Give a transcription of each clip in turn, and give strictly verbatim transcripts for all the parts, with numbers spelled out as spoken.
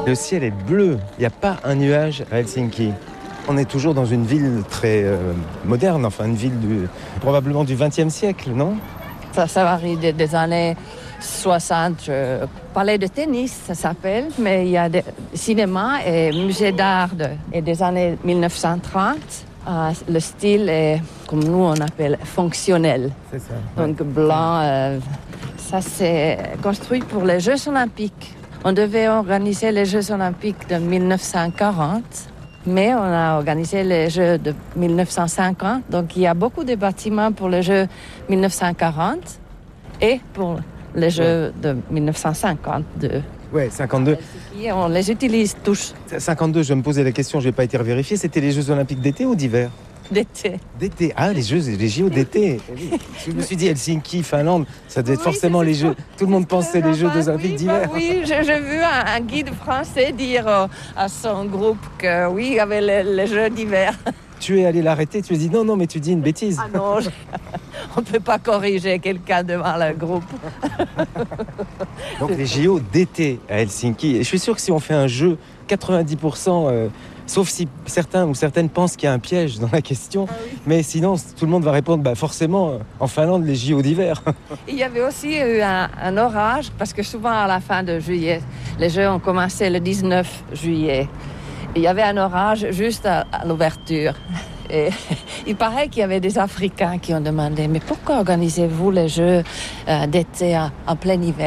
Le ciel est bleu, il n'y a pas un nuage à Helsinki. On est toujours dans une ville très euh, moderne, enfin une ville du, probablement du vingtième siècle, non? Ça, ça varie des, des années soixante. Euh, palais de tennis, ça s'appelle, mais il y a des cinémas et musées d'art de, et des années mille neuf cent trente. Euh, le style est, comme nous on appelle, fonctionnel. C'est ça. Donc blanc, euh, ça c'est construit pour les Jeux olympiques. On devait organiser les Jeux olympiques de mille neuf cent quarante, mais on a organisé les Jeux de mille neuf cent cinquante. Donc il y a beaucoup de bâtiments pour les Jeux mille neuf cent quarante et pour les Jeux de mille neuf cent cinquante-deux. Ouais, cinquante-deux. Et on les utilise tous. cinquante-deux, je me posais la question, je n'ai pas été revérifié, c'était les Jeux olympiques d'été ou d'hiver? D'été. D'été, ah les Jeux, les J O d'été. Je me suis dit Helsinki, Finlande, ça devait être Oui, forcément les Jeux. Tout le monde pensait les Jeux olympiques oui, d'hiver. Bah, oui, j'ai, j'ai vu un, un guide français dire euh, à son groupe que oui, il y avait les, les Jeux d'hiver. Tu es allé l'arrêter, tu lui as dit non, non, mais tu dis une bêtise. Ah non, je... on ne peut pas corriger quelqu'un devant le groupe. Donc les J O d'été à Helsinki. Et je suis sûr que si on fait un jeu, quatre-vingt-dix pour cent, euh, sauf si certains ou certaines pensent qu'il y a un piège dans la question, ah oui. Mais sinon tout le monde va répondre bah, forcément euh, en Finlande les J O d'hiver. Il y avait aussi eu un, un orage parce que souvent à la fin de juillet, les Jeux ont commencé le dix-neuf juillet. Il y avait un orage juste à, à l'ouverture. Et il paraît qu'il y avait des Africains qui ont demandé « Mais pourquoi organisez-vous les Jeux euh, d'été en, en plein hiver ?»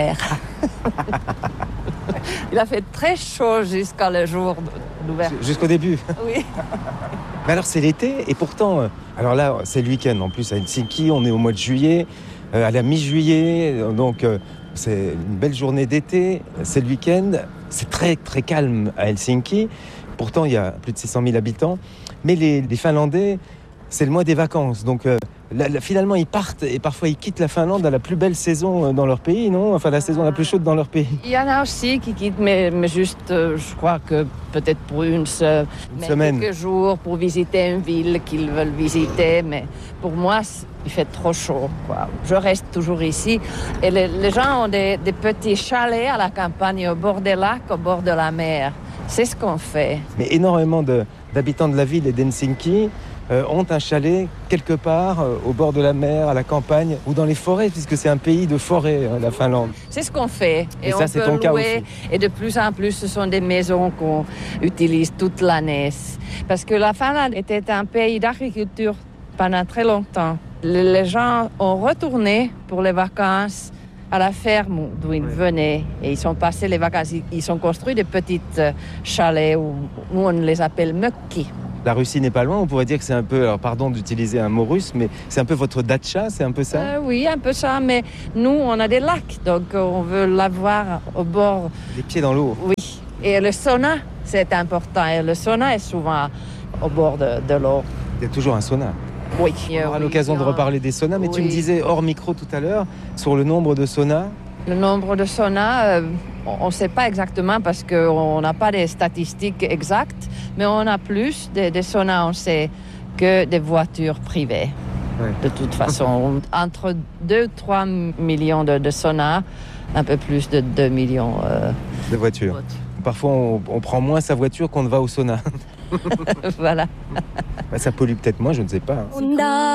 Il a fait très chaud jusqu'à le jour d'ouverture. Jusqu'au début. Oui. Mais alors c'est l'été et pourtant, euh, alors là c'est le week-end en plus à Helsinki, on est au mois de juillet, euh, à la mi-juillet, donc euh, c'est une belle journée d'été, c'est le week-end, c'est très très calme à Helsinki. Pourtant, il y a plus de six cent mille habitants. Mais les, les Finlandais, c'est le mois des vacances. Donc, euh, là, là, finalement, ils partent et parfois, ils quittent la Finlande à la plus belle saison dans leur pays, non? Enfin, la saison la plus chaude dans leur pays. Il y en a aussi qui quittent, mais, mais juste, euh, je crois que peut-être pour une, se... une semaine. Quelques jours pour visiter une ville qu'ils veulent visiter. Mais pour moi, il fait trop chaud, quoi. Je reste toujours ici. Et les, les gens ont des, des petits chalets à la campagne, au bord des lacs, au bord de la mer. C'est ce qu'on fait. Mais énormément de, d'habitants de la ville et d'Helsinki euh, ont un chalet quelque part euh, au bord de la mer, à la campagne ou dans les forêts, puisque c'est un pays de forêt, hein, la Finlande. C'est ce qu'on fait. Et, et on ça, c'est peut ton louer, cas aussi. Et de plus en plus, ce sont des maisons qu'on utilise toute l'année. Parce que la Finlande était un pays d'agriculture pendant très longtemps. Les gens ont retourné pour les vacances à la ferme d'où ils venaient et ils sont passés les vacances. Ils ont construit des petites chalets où nous on les appelle mökki. La Russie n'est pas loin, on pourrait dire que c'est un peu, alors pardon d'utiliser un mot russe, mais c'est un peu votre datcha, c'est un peu ça? euh, Oui, un peu ça, mais nous on a des lacs, donc on veut l'avoir au bord. Les pieds dans l'eau. Oui, et le sauna, c'est important, et le sauna est souvent au bord de, de l'eau. Il y a toujours un sauna. Oui. On aura oui, l'occasion de reparler des saunas, mais oui. Tu me disais hors micro tout à l'heure, sur le nombre de saunas. Le nombre de saunas, euh, on ne sait pas exactement parce qu'on n'a pas des statistiques exactes, mais on a plus de, de saunas, on sait, que des voitures privées. Ouais. De toute façon, entre deux et trois millions de, de saunas, un peu plus de deux millions euh, de voitures. voitures. Parfois, on, on prend moins sa voiture qu'on ne va au sauna. Voilà. Bah, ça pollue peut-être moins, je ne sais pas. Hein.